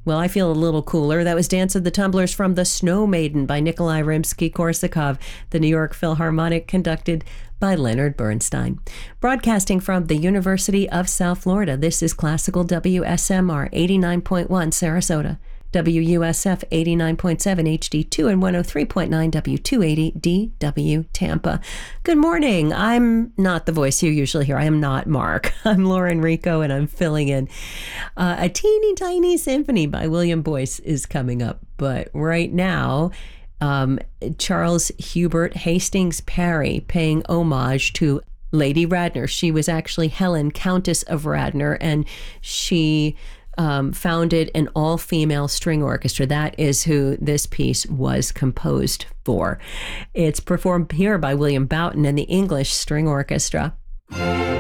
Well, I feel a little cooler. That was Dance of the Tumblers from The Snow Maiden by Nikolai Rimsky-Korsakov, the New York Philharmonic, conducted by Leonard Bernstein. Broadcasting from the University of South Florida, this is Classical WSMR 89.1 Sarasota, WUSF 89.7 HD2 and 103.9 W280 DW Tampa. Good morning. I'm not the voice you usually hear. I am not Mark. I'm Lauren Rico, and I'm filling in. A teeny tiny symphony by William Boyce is coming up, but right now, Charles Hubert Hastings Parry paying homage to Lady Radner. She was actually Helen, Countess of Radnor, and she founded an all-female string orchestra. That is who this piece was composed for. It's performed here by William Boughton and the English String Orchestra.